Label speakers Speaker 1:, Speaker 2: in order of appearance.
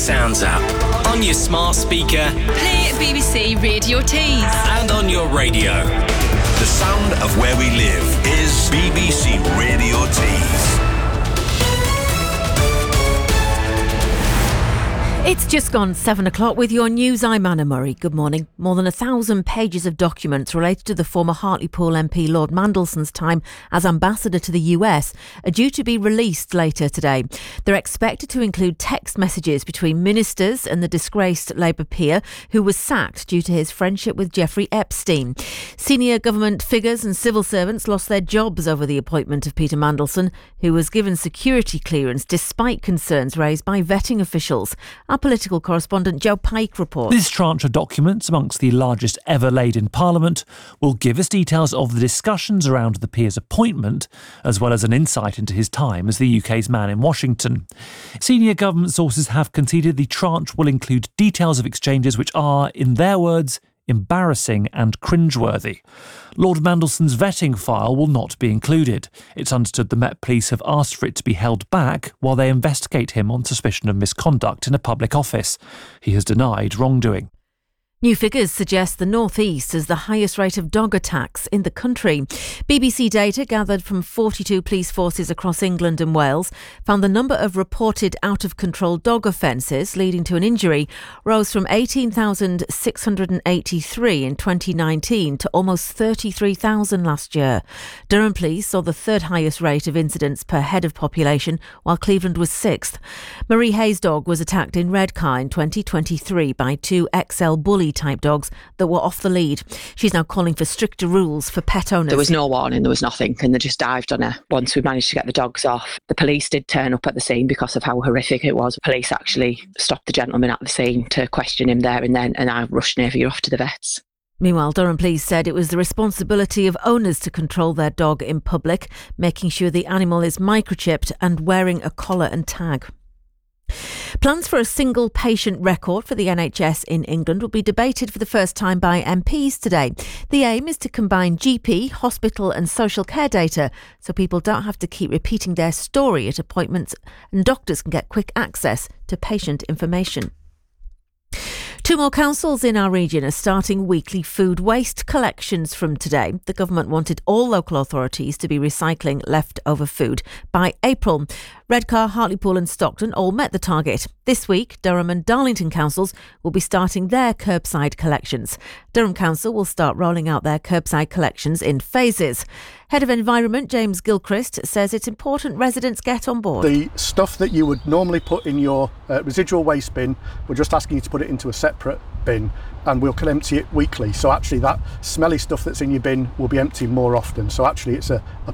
Speaker 1: Sounds app. On your smart speaker.
Speaker 2: Play BBC Radio Tees.
Speaker 1: And on your radio.
Speaker 3: The sound of where we live is BBC Radio Tees.
Speaker 4: It's just gone 7 o'clock with your news. I'm Anna Murray. Good morning. More than 1,000 pages of documents related to the former Hartlepool MP Lord Mandelson's time as ambassador to the US are due to be released later today. They're expected to include text messages between ministers and the disgraced Labour peer who was sacked due to his friendship with Jeffrey Epstein. Senior government figures and civil servants lost their jobs over the appointment of Peter Mandelson, who was given security clearance despite concerns raised by vetting officials. Our political correspondent Joe Pike reports.
Speaker 5: This tranche of documents, amongst the largest ever laid in Parliament, will give us details of the discussions around the peer's appointment, as well as an insight into his time as the UK's man in Washington. Senior government sources have conceded the tranche will include details of exchanges which are, in their words, embarrassing and cringeworthy. Lord Mandelson's vetting file will not be included. It's understood the Met Police have asked for it to be held back while they investigate him on suspicion of misconduct in a public office. He has denied wrongdoing.
Speaker 4: New figures suggest the North East has the highest rate of dog attacks in the country. BBC data gathered from 42 police forces across England and Wales found the number of reported out-of-control dog offences leading to an injury rose from 18,683 in 2019 to almost 33,000 last year. Durham Police saw the third highest rate of incidents per head of population, while Cleveland was sixth. Marie Hayes' dog was attacked in Redcar in 2023 by two XL bully type dogs that were off the lead. She's now calling for stricter rules for pet owners.
Speaker 6: There was no warning, there was nothing, and they just dived on her. Once we managed to get the dogs off, the police did turn up at the scene because of how horrific it was. Police actually stopped the gentleman at the scene to question him there and then, and I rushed Navy off to the vets.
Speaker 4: Meanwhile, Durham Police said it was the responsibility of owners to control their dog in public, making sure the animal is microchipped and wearing a collar and tag. Plans for a single patient record for the NHS in England will be debated for the first time by MPs today. The aim is to combine GP, hospital and social care data so people don't have to keep repeating their story at appointments and doctors can get quick access to patient information. Two more councils in our region are starting weekly food waste collections from today. The government wanted all local authorities to be recycling leftover food by April. Redcar, Hartlepool and Stockton all met the target. This week, Durham and Darlington councils will be starting their curbside collections. Durham Council will start rolling out their curbside collections in phases. Head of Environment James Gilchrist says it's important residents get on board.
Speaker 7: The stuff that you would normally put in your residual waste bin, we're just asking you to put it into a separate bin and we'll empty it weekly. So actually that smelly stuff that's in your bin will be emptied more often. So actually it's a